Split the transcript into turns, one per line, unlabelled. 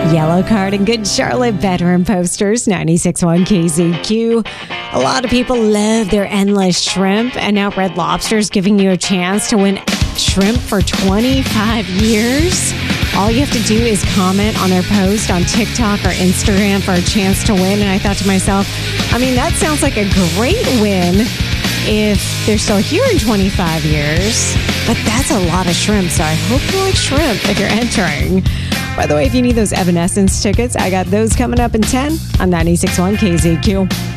Yellow Card and Good Charlotte veteran posters, 96.1 KZQ. A lot of people love their endless shrimp, and now Red Lobster is giving you a chance to win shrimp for 25 years. All you have to do is comment on their post on TikTok or Instagram for a chance to win. And I thought to myself, that sounds like a great win if they're still here in 25 years. But that's a lot of shrimp, so I hope you like shrimp if you're entering. By the way, if you need those Evanescence tickets, I got those coming up in 10 on 96.1 KZQ.